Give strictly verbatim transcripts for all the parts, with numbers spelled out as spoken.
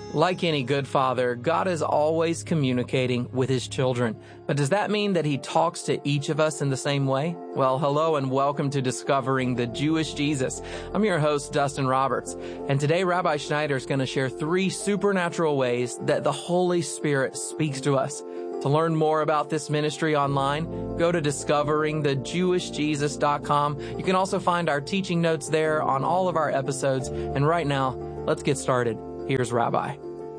Like any good father, God is always communicating with His children. But does that mean that He talks to each of us in the same way? Well, hello and welcome to Discovering the Jewish Jesus. I'm your host, Dustin Roberts. And today, Rabbi Schneider is going to share three supernatural ways that the Holy Spirit speaks to us. To learn more about this ministry online, go to discovering the jewish jesus dot com. You can also find our teaching notes there on all of our episodes. And right now, let's get started. Here's Rabbi.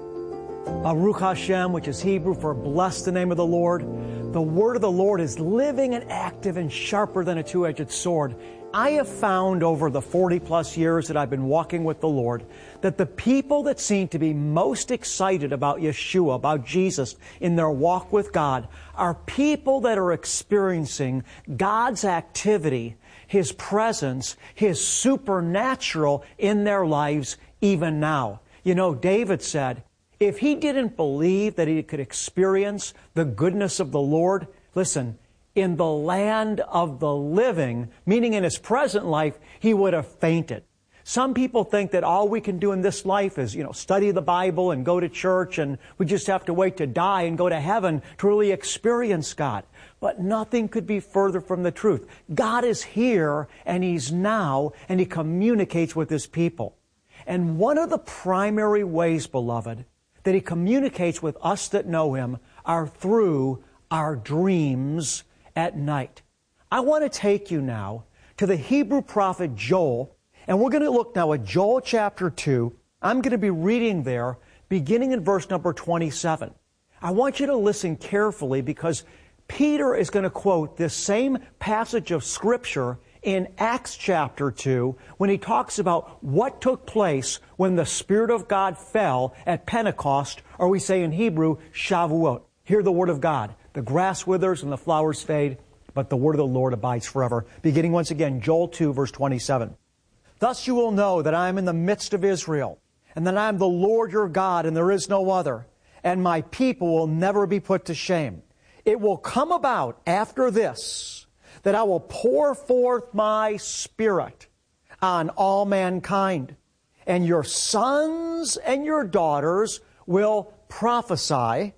Baruch Hashem, which is Hebrew for bless the name of the Lord. The word of the Lord is living and active and sharper than a two-edged sword. I have found over the forty plus years that I've been walking with the Lord that the people that seem to be most excited about Yeshua, about Jesus in their walk with God, are people that are experiencing God's activity, His presence, His supernatural in their lives even now. You know, David said, if he didn't believe that he could experience the goodness of the Lord, listen, in the land of the living, meaning in his present life, he would have fainted. Some people think that all we can do in this life is, you know, study the Bible and go to church, and we just have to wait to die and go to heaven to really experience God. But nothing could be further from the truth. God is here, and He's now, and He communicates with His people. And one of the primary ways, beloved, that He communicates with us that know Him are through our dreams at night. I want to take you now to the Hebrew prophet Joel, and we're going to look now at Joel chapter two. I'm going to be reading there, beginning in verse number twenty-seven. I want you to listen carefully because Peter is going to quote this same passage of Scripture in Acts chapter two, when he talks about what took place when the Spirit of God fell at Pentecost, or we say in Hebrew, Shavuot. Hear the word of God. The grass withers and the flowers fade, but the word of the Lord abides forever. Beginning once again, Joel two, verse twenty-seven. Thus you will know that I am in the midst of Israel, and that I am the Lord your God, and there is no other, and my people will never be put to shame. It will come about after this, that I will pour forth my Spirit on all mankind, and your sons and your daughters will prophesy,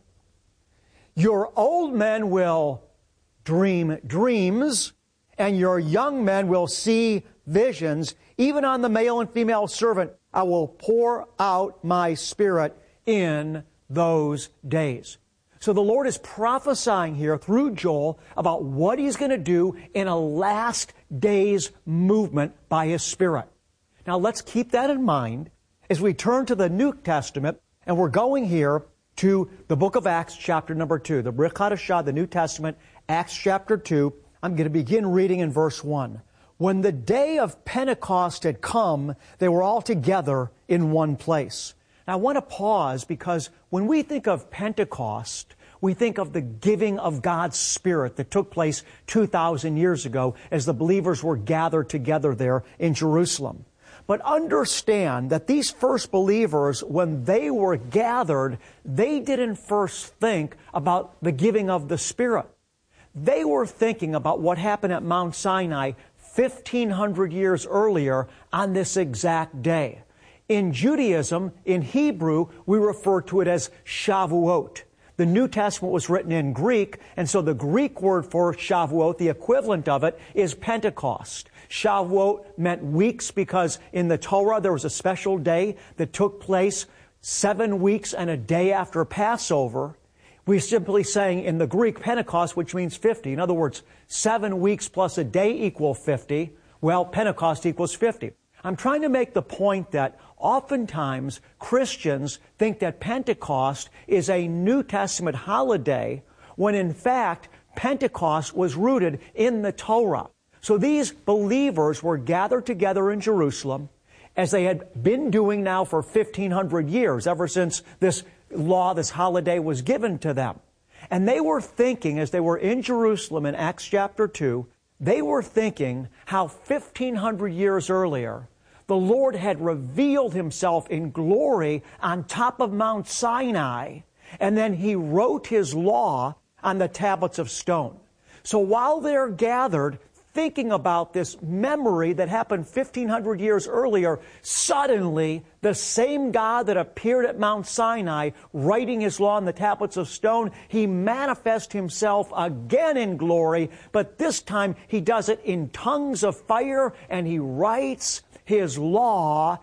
your old men will dream dreams, and your young men will see visions. Even on the male and female servant, I will pour out my Spirit in those days. So the Lord is prophesying here through Joel about what He's going to do in a last days movement by His Spirit. Now let's keep that in mind as we turn to the New Testament, and we're going here to the book of Acts chapter number two, the Brit Hadashah, the New Testament, Acts chapter two. I'm going to begin reading in verse one. When the day of Pentecost had come, they were all together in one place. Now, I want to pause because when we think of Pentecost, we think of the giving of God's Spirit that took place two thousand years ago as the believers were gathered together there in Jerusalem. But understand that these first believers, when they were gathered, they didn't first think about the giving of the Spirit. They were thinking about what happened at Mount Sinai fifteen hundred years earlier on this exact day. In Judaism, in Hebrew, we refer to it as Shavuot. The New Testament was written in Greek, and so the Greek word for Shavuot, the equivalent of it, is Pentecost. Shavuot meant weeks because in the Torah there was a special day that took place seven weeks and a day after Passover. We're simply saying in the Greek Pentecost, which means fifty. In other words, seven weeks plus a day equal fifty. Well, Pentecost equals fifty. I'm trying to make the point that oftentimes Christians think that Pentecost is a New Testament holiday when in fact Pentecost was rooted in the Torah. So these believers were gathered together in Jerusalem as they had been doing now for fifteen hundred years, ever since this law, this holiday was given to them. And they were thinking as they were in Jerusalem in Acts chapter two, they were thinking how fifteen hundred years earlier, the Lord had revealed Himself in glory on top of Mount Sinai, and then He wrote His law on the tablets of stone. So while they're gathered, thinking about this memory that happened fifteen hundred years earlier. Suddenly, the same God that appeared at Mount Sinai, writing His law on the tablets of stone, He manifests Himself again in glory, but this time He does it in tongues of fire, and He writes His law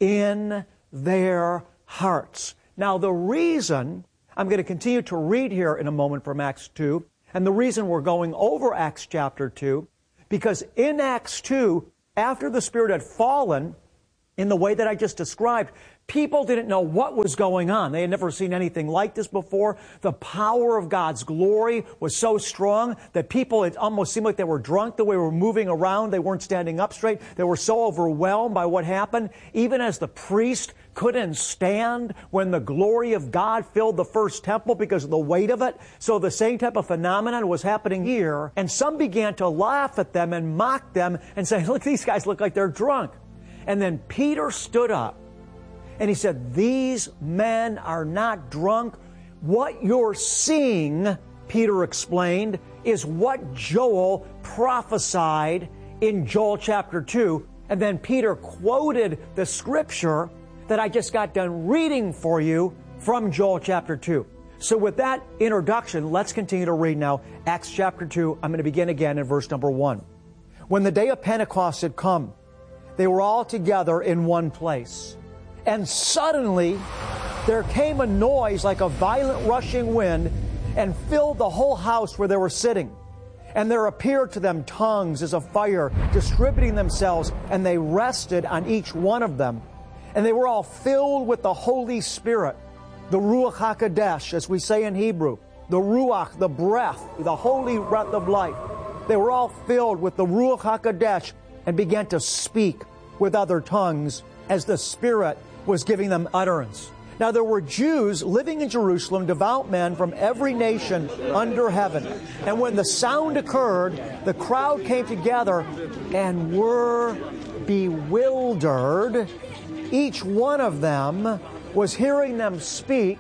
in their hearts. Now, the reason I'm going to continue to read here in a moment from Acts two, and the reason we're going over Acts chapter two, because in Acts two, after the Spirit had fallen, in the way that I just described, people didn't know what was going on. They had never seen anything like this before. The power of God's glory was so strong that people, it almost seemed like they were drunk the way they were moving around. They weren't standing up straight. They were so overwhelmed by what happened. Even as the priest couldn't stand when the glory of God filled the first temple because of the weight of it. So the same type of phenomenon was happening here. And some began to laugh at them and mock them and say, look, these guys look like they're drunk. And then Peter stood up and he said, these men are not drunk. What you're seeing, Peter explained, is what Joel prophesied in Joel chapter two. And then Peter quoted the scripture that I just got done reading for you from Joel chapter two. So with that introduction, let's continue to read now Acts chapter two. I'm going to begin again in verse number one. When the day of Pentecost had come, they were all together in one place. And suddenly there came a noise like a violent rushing wind and filled the whole house where they were sitting. And there appeared to them tongues as of fire, distributing themselves, and they rested on each one of them. And they were all filled with the Holy Spirit, the Ruach HaKodesh, as we say in Hebrew, the Ruach, the breath, the holy breath of life. They were all filled with the Ruach HaKodesh and began to speak with other tongues as the Spirit was giving them utterance. Now there were Jews living in Jerusalem, devout men from every nation under heaven. And when the sound occurred, the crowd came together and were bewildered. Each one of them was hearing them speak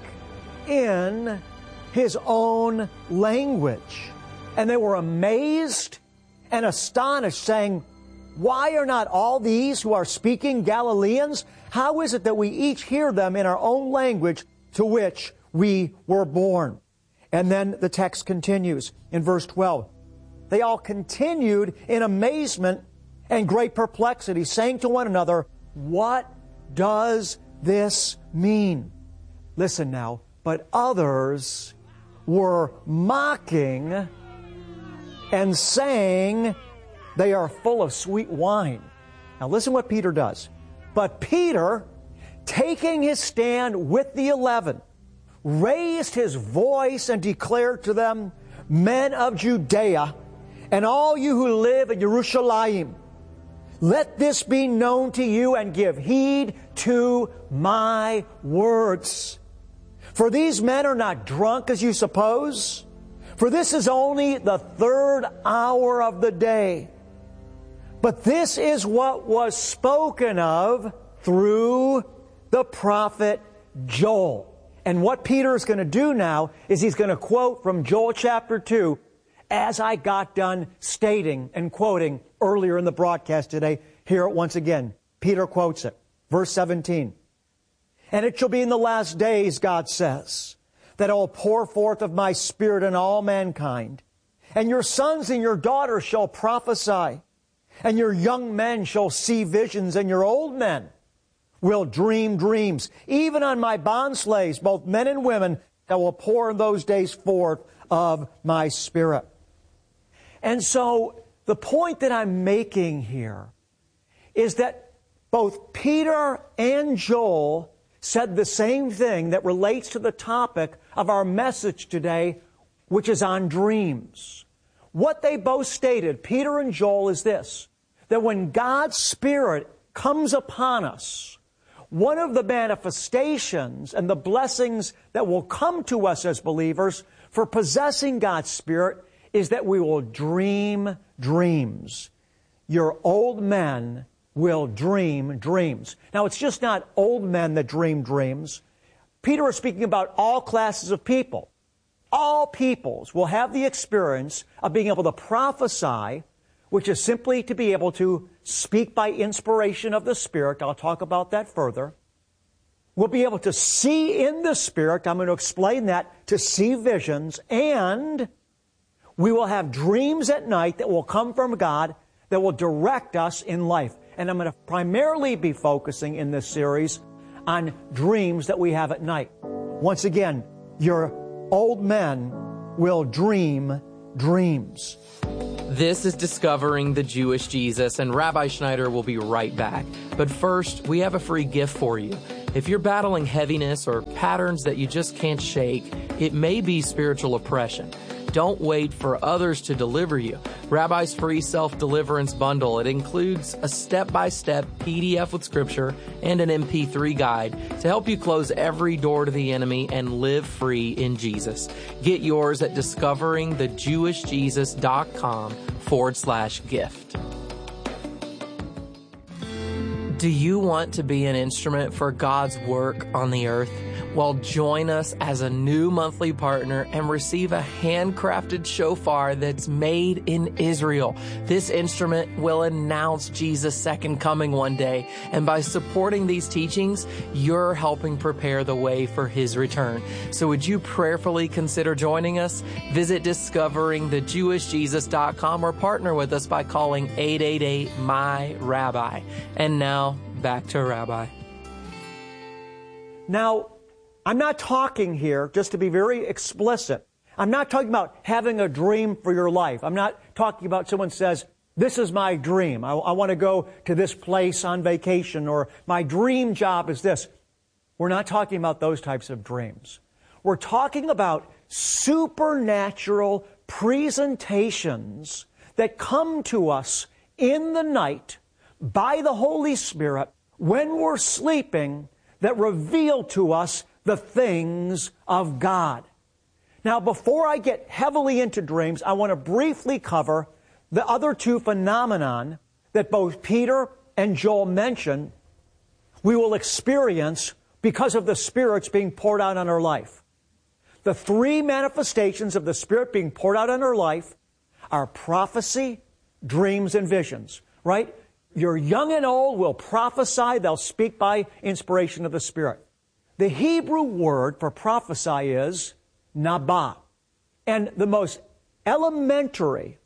in his own language. And they were amazed and astonished, saying, why are not all these who are speaking Galileans? How is it that we each hear them in our own language to which we were born? And then the text continues in verse twelve. They all continued in amazement and great perplexity, saying to one another, what does this mean? Listen now, but others were mocking and saying, they are full of sweet wine. Now listen what Peter does. But Peter, taking his stand with the eleven, raised his voice and declared to them, men of Judea, and all you who live in Jerusalem, let this be known to you and give heed to my words. For these men are not drunk as you suppose, for this is only the third hour of the day. But this is what was spoken of through the prophet Joel. And what Peter is going to do now is he's going to quote from Joel chapter two, as I got done stating and quoting earlier in the broadcast today. Hear it once again. Peter quotes it. Verse seventeen. And it shall be in the last days, God says, that I will pour forth of my Spirit on all mankind. And your sons and your daughters shall prophesy. And your young men shall see visions, and your old men will dream dreams. Even on my bondslaves, both men and women, I will pour in those days forth of my Spirit. And so the point that I'm making here is that both Peter and Joel said the same thing that relates to the topic of our message today, which is on dreams. What they both stated, Peter and Joel, is this, that when God's Spirit comes upon us, one of the manifestations and the blessings that will come to us as believers for possessing God's Spirit is that we will dream dreams. Your old men will dream dreams. Now, it's just not old men that dream dreams. Peter is speaking about all classes of people. All peoples will have the experience of being able to prophesy which is simply to be able to speak by inspiration of the Spirit. I'll talk about that further. We'll be able to see in the Spirit. I'm going to explain that, to see visions. And we will have dreams at night that will come from God that will direct us in life. And I'm going to primarily be focusing in this series on dreams that we have at night. Once again, your old men will dream dreams. This is Discovering the Jewish Jesus, and Rabbi Schneider will be right back. But first, we have a free gift for you. If you're battling heaviness or patterns that you just can't shake, it may be spiritual oppression. Don't wait for others to deliver you. Rabbi's free self-deliverance bundle. It includes a step-by-step P D F with scripture and an M P three guide to help you close every door to the enemy and live free in Jesus. Get yours at discoveringthejewishjesus.com forward slash gift. Do you want to be an instrument for God's work on the earth? Well, join us as a new monthly partner and receive a handcrafted shofar that's made in Israel. This instrument will announce Jesus' second coming one day, and by supporting these teachings, you're helping prepare the way for His return. So would you prayerfully consider joining us? Visit discovering the jewish jesus dot com or partner with us by calling eight eight eight, M Y, Rabbi. And now, back to Rabbi. Now, I'm not talking here, just to be very explicit, I'm not talking about having a dream for your life. I'm not talking about someone says, this is my dream. I, I want to go to this place on vacation, or my dream job is this. We're not talking about those types of dreams. We're talking about supernatural presentations that come to us in the night by the Holy Spirit when we're sleeping that reveal to us the things of God. Now, before I get heavily into dreams, I want to briefly cover the other two phenomenon that both Peter and Joel mention we will experience because of the Spirit's being poured out on our life. The three manifestations of the Spirit being poured out on our life are prophecy, dreams, and visions, right? Your young and old will prophesy. They'll speak by inspiration of the Spirit. The Hebrew word for prophesy is nabah. And the most elementary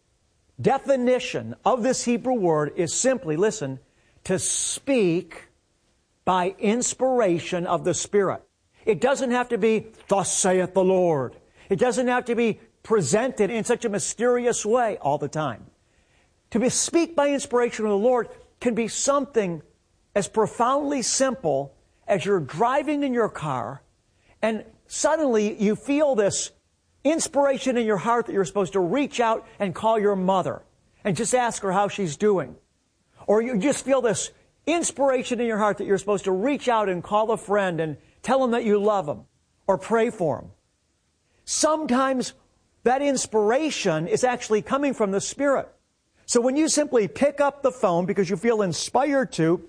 definition of this Hebrew word is simply, listen, to speak by inspiration of the Spirit. It doesn't have to be, thus saith the Lord. It doesn't have to be presented in such a mysterious way all the time. To be speak by inspiration of the Lord can be something as profoundly simple as you're driving in your car and suddenly you feel this inspiration in your heart that you're supposed to reach out and call your mother and just ask her how she's doing. Or you just feel this inspiration in your heart that you're supposed to reach out and call a friend and tell them that you love them or pray for them. Sometimes that inspiration is actually coming from the Spirit. So when you simply pick up the phone because you feel inspired to,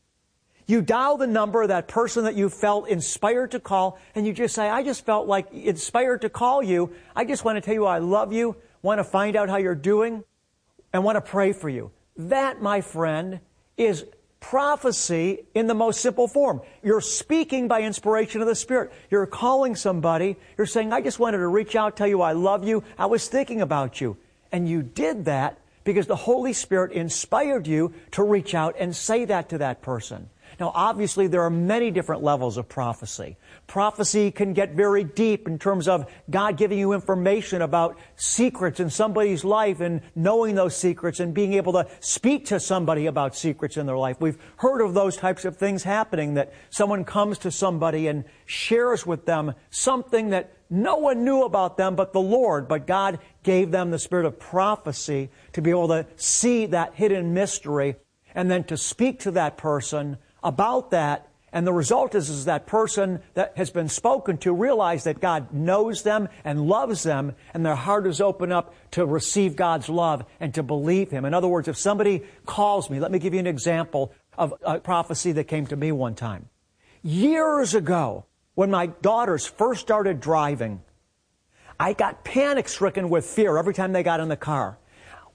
you dial the number of that person that you felt inspired to call, and you just say, I just felt like inspired to call you. I just want to tell you I love you, want to find out how you're doing, and want to pray for you. That, my friend, is prophecy in the most simple form. You're speaking by inspiration of the Spirit. You're calling somebody. You're saying, I just wanted to reach out, tell you I love you. I was thinking about you. And you did that because the Holy Spirit inspired you to reach out and say that to that person. Now, obviously, there are many different levels of prophecy. Prophecy can get very deep in terms of God giving you information about secrets in somebody's life and knowing those secrets and being able to speak to somebody about secrets in their life. We've heard of those types of things happening, that someone comes to somebody and shares with them something that no one knew about them but the Lord, but God gave them the spirit of prophecy to be able to see that hidden mystery and then to speak to that person about that. And the result is, is that person that has been spoken to realize that God knows them and loves them, and their heart is open up to receive God's love and to believe Him. In other words, if somebody calls me, let me give you an example of a prophecy that came to me one time. Years ago, when my daughters first started driving, I got panic-stricken with fear every time they got in the car.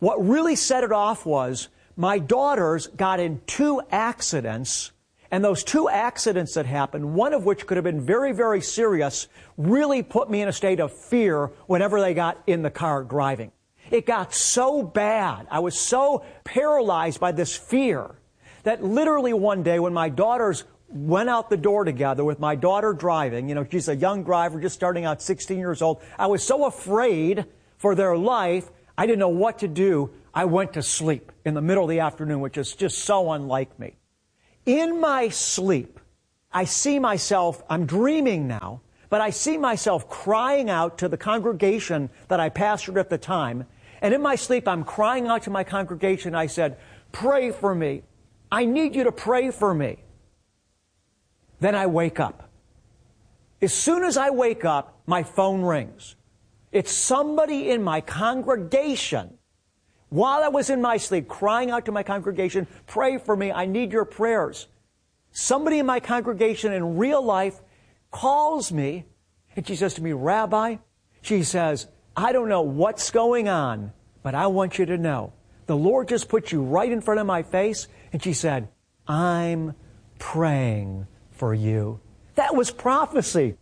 What really set it off was my daughters got in two accidents, and those two accidents that happened, one of which could have been very, very serious, really put me in a state of fear whenever they got in the car driving. It got so bad. I was so paralyzed by this fear that literally one day when my daughters went out the door together with my daughter driving, you know, she's a young driver, just starting out, sixteen years old. I was so afraid for their life, I didn't know what to do. I went to sleep in the middle of the afternoon, which is just so unlike me. In my sleep, I see myself, I'm dreaming now, but I see myself crying out to the congregation that I pastored at the time. And in my sleep, I'm crying out to my congregation. I said, pray for me. I need you to pray for me. Then I wake up. As soon as I wake up, my phone rings. It's somebody in my congregation. While I was in my sleep, crying out to my congregation, pray for me, I need your prayers. Somebody in my congregation in real life calls me, and she says to me, Rabbi, she says, I don't know what's going on, but I want you to know. The Lord just put you right in front of my face, and she said, I'm praying for you. That was prophecy.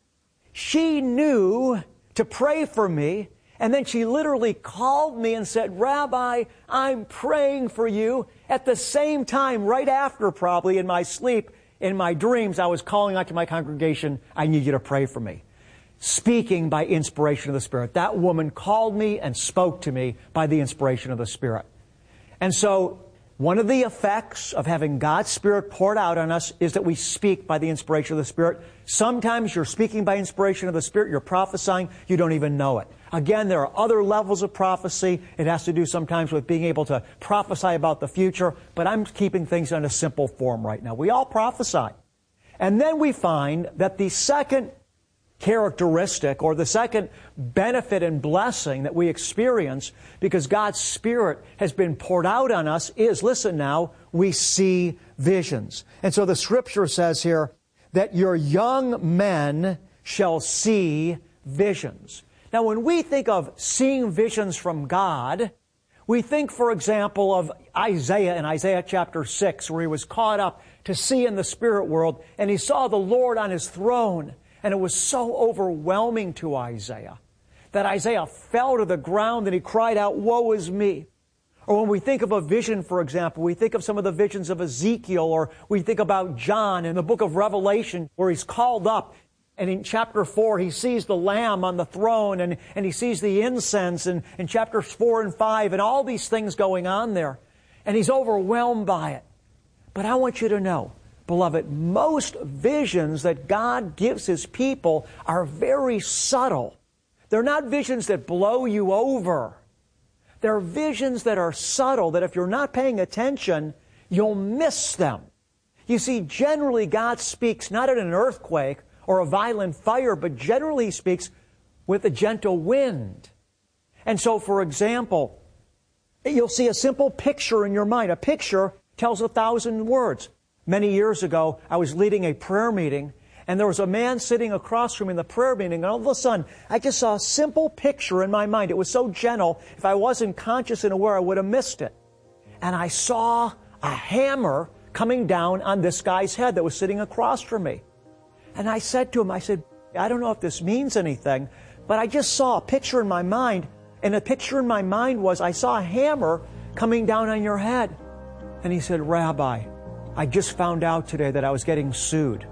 She knew to pray for me, and then she literally called me and said, Rabbi, I'm praying for you. At the same time, right after probably in my sleep, in my dreams, I was calling out to my congregation, I need you to pray for me. Speaking by inspiration of the Spirit. That woman called me and spoke to me by the inspiration of the Spirit. And so, one of the effects of having God's Spirit poured out on us is that we speak by the inspiration of the Spirit. Sometimes you're speaking by inspiration of the Spirit, you're prophesying, you don't even know it. Again, there are other levels of prophecy. It has to do sometimes with being able to prophesy about the future, but I'm keeping things in a simple form right now. We all prophesy. And then we find that the second characteristic or the second benefit and blessing that we experience because God's Spirit has been poured out on us is, listen now, we see visions. And so the Scripture says here that your young men shall see visions. Now when we think of seeing visions from God, we think, for example, of Isaiah in Isaiah chapter six, where he was caught up to see in the spirit world, and he saw the Lord on his throne. And it was so overwhelming to Isaiah that Isaiah fell to the ground and he cried out, woe is me. Or when we think of a vision, for example, we think of some of the visions of Ezekiel, or we think about John in the book of Revelation where he's called up. And in chapter four, he sees the Lamb on the throne, and, and he sees the incense, and in chapters four and five, and all these things going on there. And he's overwhelmed by it. But I want you to know, beloved, most visions that God gives His people are very subtle. They're not visions that blow you over. They're visions that are subtle, that if you're not paying attention, you'll miss them. You see, generally God speaks not in an earthquake or a violent fire, but generally He speaks with a gentle wind. And so, for example, you'll see a simple picture in your mind. A picture tells a thousand words. Many years ago, I was leading a prayer meeting, and there was a man sitting across from me in the prayer meeting, and all of a sudden, I just saw a simple picture in my mind. It was so gentle, if I wasn't conscious and aware, I would have missed it. And I saw a hammer coming down on this guy's head that was sitting across from me. And I said to him, I said, I don't know if this means anything, but I just saw a picture in my mind, and the picture in my mind was, I saw a hammer coming down on your head. And he said, Rabbi, I just found out today that I was getting sued.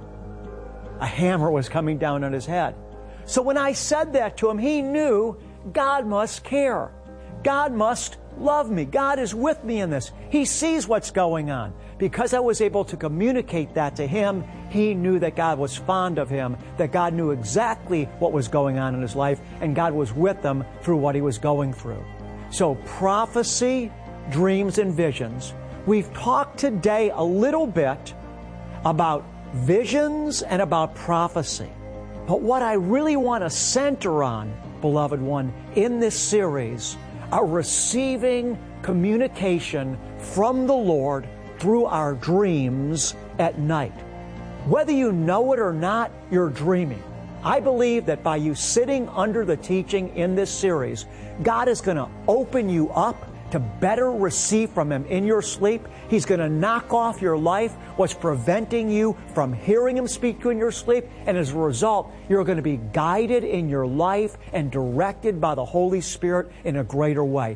A hammer was coming down on his head. So when I said that to him, he knew God must care. God must love me. God is with me in this. He sees what's going on. Because I was able to communicate that to him, he knew that God was fond of him, that God knew exactly what was going on in his life, and God was with him through what he was going through. So prophecy, dreams, and visions. We've talked today a little bit about visions and about prophecy. But what I really want to center on, beloved one, in this series are receiving communication from the Lord through our dreams at night. Whether you know it or not, you're dreaming. I believe that by you sitting under the teaching in this series, God is going to open you up to better receive from Him in your sleep. He's going to knock off your life, what's preventing you from hearing Him speak to you in your sleep. And as a result, you're going to be guided in your life and directed by the Holy Spirit in a greater way.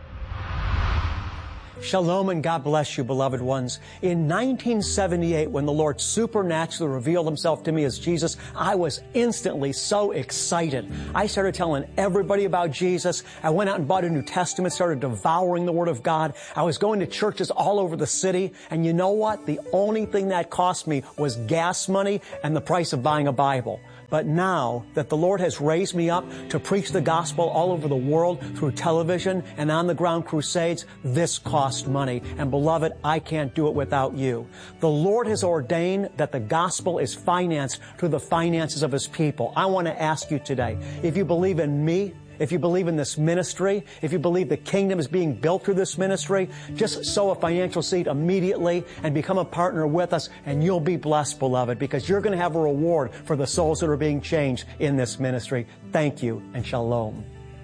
Shalom and God bless you, beloved ones. In nineteen seventy-eight, when the Lord supernaturally revealed Himself to me as Jesus, I was instantly so excited. I started telling everybody about Jesus. I went out and bought a New Testament, started devouring the Word of God. I was going to churches all over the city. And you know what? The only thing that cost me was gas money and the price of buying a Bible. But now that the Lord has raised me up to preach the gospel all over the world through television and on-the-ground crusades, this costs money. And beloved, I can't do it without you. The Lord has ordained that the gospel is financed through the finances of His people. I want to ask you today, if you believe in me, if you believe in this ministry, if you believe the kingdom is being built through this ministry, just sow a financial seed immediately and become a partner with us, and you'll be blessed, beloved, because you're going to have a reward for the souls that are being changed in this ministry. Thank you, and shalom.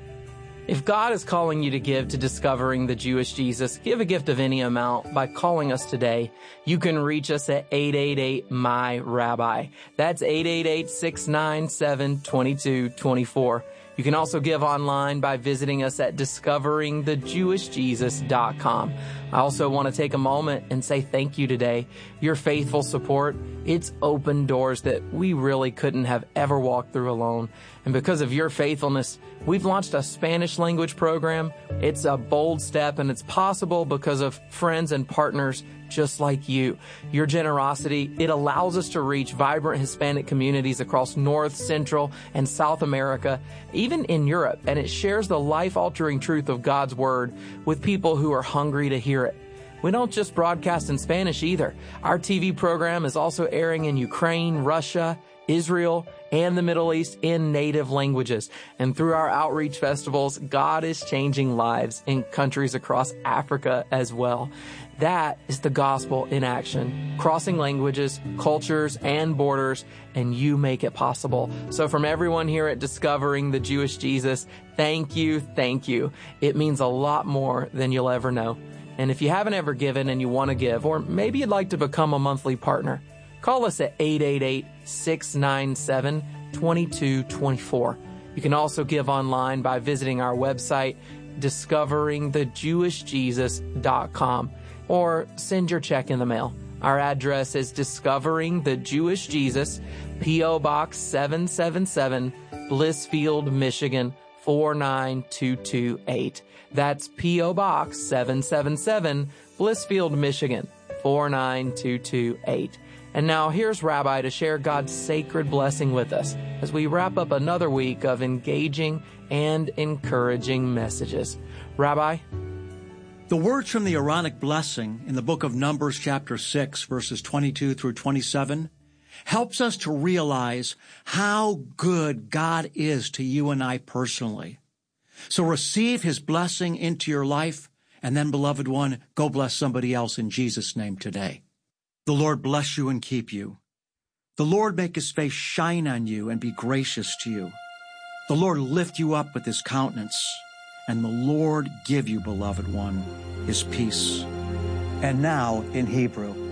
If God is calling you to give to Discovering the Jewish Jesus, give a gift of any amount by calling us today. You can reach us at eight eight eight, M Y, Rabbi. That's eight eight eight, six nine seven, two two two four. You can also give online by visiting us at discovering the jewish jesus dot com. I also want to take a moment and say thank you today. Your faithful support, it's opened doors that we really couldn't have ever walked through alone. And because of your faithfulness, we've launched a Spanish language program. It's a bold step, and it's possible because of friends and partners just like you. Your generosity, it allows us to reach vibrant Hispanic communities across North, Central, and South America, even in Europe, and it shares the life-altering truth of God's Word with people who are hungry to hear it. We don't just broadcast in Spanish either. Our T V program is also airing in Ukraine, Russia, Israel, and the Middle East in native languages. And through our outreach festivals, God is changing lives in countries across Africa as well. That is the gospel in action, crossing languages, cultures, and borders, and you make it possible. So from everyone here at Discovering the Jewish Jesus, thank you, thank you. It means a lot more than you'll ever know. And if you haven't ever given and you want to give, or maybe you'd like to become a monthly partner, call us at eight eight eight, six nine seven, two two two four. You can also give online by visiting our website, discovering the jewish jesus dot com, or send your check in the mail. Our address is Discovering the Jewish Jesus, P O Box seven seven seven, Blissfield, Michigan, four nine two two eight. That's P O Box seven seven seven, Blissfield, Michigan, four nine two two eight. And now here's Rabbi to share God's sacred blessing with us as we wrap up another week of engaging and encouraging messages. Rabbi? The words from the Aaronic blessing in the book of Numbers chapter six, verses twenty-two through twenty-seven, helps us to realize how good God is to you and I personally. So receive His blessing into your life, and then, beloved one, go bless somebody else in Jesus' name today. The Lord bless you and keep you. The Lord make His face shine on you and be gracious to you. The Lord lift you up with His countenance, and the Lord give you, beloved one, His peace. And now in Hebrew.